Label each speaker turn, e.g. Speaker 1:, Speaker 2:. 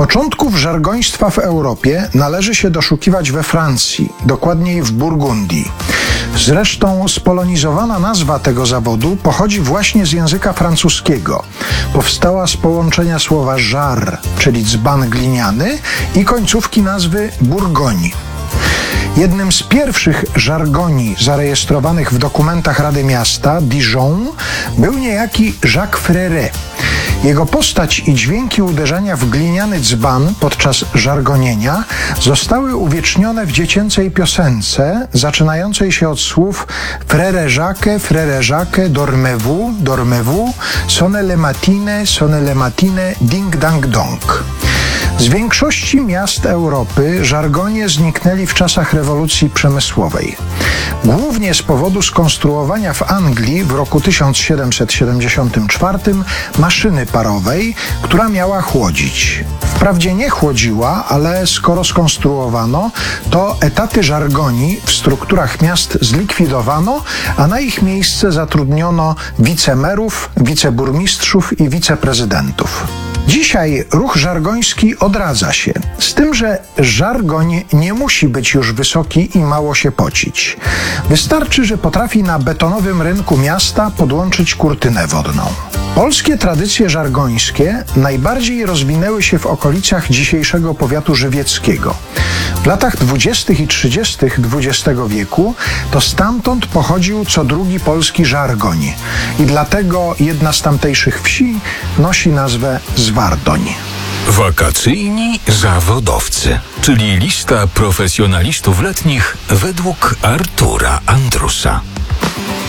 Speaker 1: Początków żargoństwa w Europie należy się doszukiwać we Francji, dokładniej w Burgundii. Zresztą spolonizowana nazwa tego zawodu pochodzi właśnie z języka francuskiego. Powstała z połączenia słowa żar, czyli dzban gliniany, i końcówki nazwy Bourgogne. Jednym z pierwszych żargoni zarejestrowanych w dokumentach Rady Miasta Dijon był niejaki Jacques Freret. Jego postać i dźwięki uderzania w gliniany dzban podczas żargonienia zostały uwiecznione w dziecięcej piosence zaczynającej się od słów Frère Jacques, dormez-vous, sonne le matine, ding dang dong. Z większości miast Europy żargonie zniknęli w czasach rewolucji przemysłowej. Głównie z powodu skonstruowania w Anglii w roku 1774 maszyny parowej, która miała chłodzić. Wprawdzie nie chłodziła, ale skoro skonstruowano, to etaty żargoni w strukturach miast zlikwidowano, a na ich miejsce zatrudniono wicemerów, wiceburmistrzów i wiceprezydentów. Dzisiaj ruch żargoński odradza się, z tym, że żargoń nie musi być już wysoki i mało się pocić. Wystarczy, że potrafi na betonowym rynku miasta podłączyć kurtynę wodną. Polskie tradycje żargońskie najbardziej rozwinęły się w okolicach dzisiejszego powiatu żywieckiego. W latach 20. i 30. XX wieku to stamtąd pochodził co drugi polski żargoń i dlatego jedna z tamtejszych wsi nosi nazwę Zwardoń.
Speaker 2: Wakacyjni zawodowcy, czyli lista profesjonalistów letnich według Artura Andrusa.